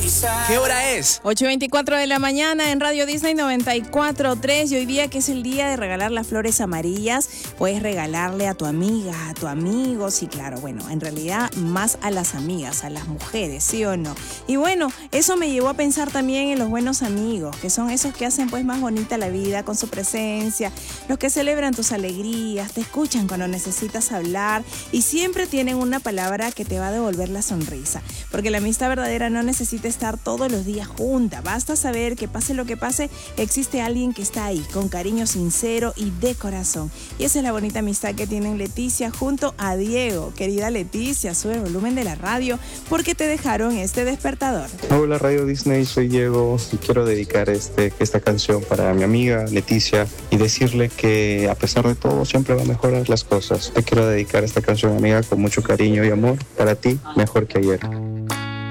¿Qué hora es? 8:24 de la mañana en Radio Disney 94.3 y hoy día que es el día de regalar las flores amarillas, puedes regalarle a tu amiga, a tu amigo, sí, claro, bueno, en realidad más a las amigas, a las mujeres, ¿sí o no? Y bueno, eso me llevó a pensar también en los buenos amigos, que son esos que hacen pues más bonita la vida con su presencia, los que celebran tus alegrías, te escuchan cuando necesitas hablar y siempre tienen una palabra que te va a devolver la sonrisa, porque la amistad verdadera no necesita estar todos los días junta, basta saber que pase lo que pase, existe alguien que está ahí, con cariño sincero y de corazón. Y esa es la bonita amistad que tienen Leticia junto a Diego. Querida Leticia, sube el volumen de la radio porque te dejaron este despertador. Hola Radio Disney, soy Diego y quiero dedicar esta canción para mi amiga Leticia y decirle que a pesar de todo siempre va a mejorar las cosas. Te quiero dedicar esta canción, amiga, con mucho cariño y amor para ti, mejor que ayer.